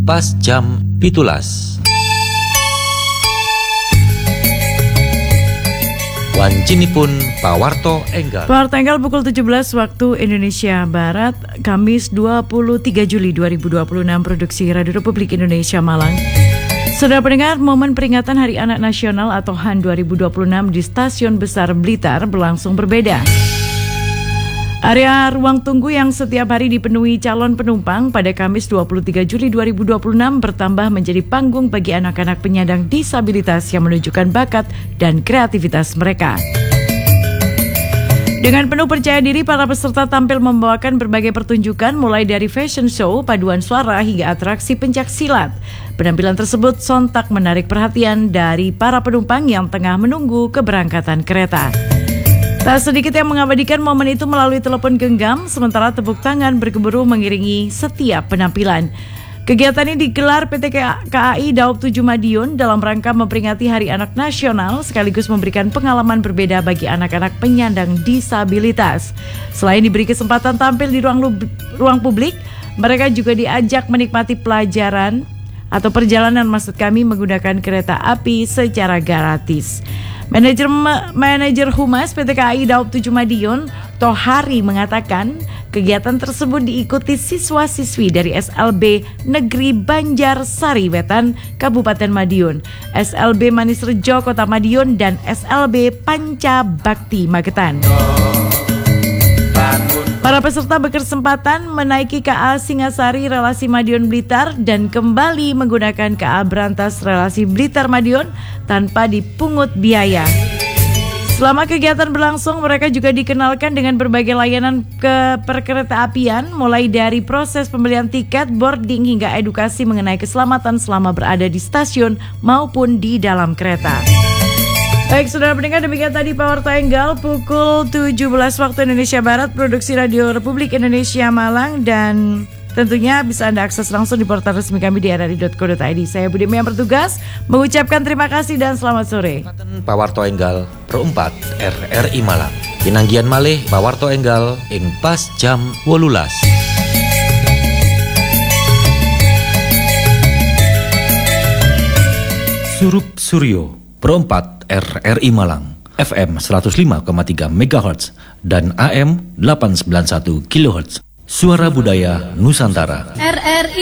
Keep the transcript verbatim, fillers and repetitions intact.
pas jam pitulas. Wancinipun pawarto enggal. Pawarto enggal pukul tujuh belas waktu Indonesia Barat, Kamis dua puluh tiga Juli dua ribu dua puluh enam, produksi Radio Republik Indonesia Malang. Saudara pendengar, momen peringatan Hari Anak Nasional atau H A N dua ribu dua puluh enam di Stasiun Besar Blitar berlangsung berbeda. Area ruang tunggu yang setiap hari dipenuhi calon penumpang pada Kamis dua puluh tiga Juli dua ribu dua puluh enam bertambah menjadi panggung bagi anak-anak penyandang disabilitas yang menunjukkan bakat dan kreativitas mereka. Dengan penuh percaya diri, para peserta tampil membawakan berbagai pertunjukan mulai dari fashion show, paduan suara, hingga atraksi pencak silat. Penampilan tersebut sontak menarik perhatian dari para penumpang yang tengah menunggu keberangkatan kereta. Tak sedikit yang mengabadikan momen itu melalui telepon genggam, sementara tepuk tangan bergemuruh mengiringi setiap penampilan. Kegiatan ini digelar P T K A I Daob tujuh Madiun dalam rangka memperingati Hari Anak Nasional sekaligus memberikan pengalaman berbeda bagi anak-anak penyandang disabilitas. Selain diberi kesempatan tampil di ruang ruang publik, mereka juga diajak menikmati pelajaran atau perjalanan maksud kami menggunakan kereta api secara gratis. Manajer Manajer Humas P T K A I Daob tujuh Madiun, Tohari, mengatakan kegiatan tersebut diikuti siswa-siswi dari S L B Negeri Banjarsari Wetan, Kabupaten Madiun, S L B Manis Rejo, Kota Madiun, dan S L B Panca Bakti, Magetan. Para peserta berkesempatan menaiki K A Singasari Relasi Madiun Blitar dan kembali menggunakan K A Brantas Relasi Blitar Madiun tanpa dipungut biaya. Selama kegiatan berlangsung, mereka juga dikenalkan dengan berbagai layanan ke perkeretaapian, mulai dari proses pembelian tiket, boarding, hingga edukasi mengenai keselamatan selama berada di stasiun maupun di dalam kereta. Baik, saudara pendengar, demikian tadi Pawarto Enggal pukul tujuh belas waktu Indonesia Barat, produksi Radio Republik Indonesia Malang, dan tentunya bisa Anda akses langsung di portal resmi kami di r r i dot co dot i d. Saya Budi yang bertugas mengucapkan terima kasih dan selamat sore. Pawarto Enggal perempat R R I Malang. Pinanggian malih Pawarto Enggal ing pas jam wolulas. Surup Suryo perempat R R I Malang, F M seratus lima koma tiga megahertz dan A M delapan ratus sembilan puluh satu kilohertz. Suara Budaya Nusantara. R R I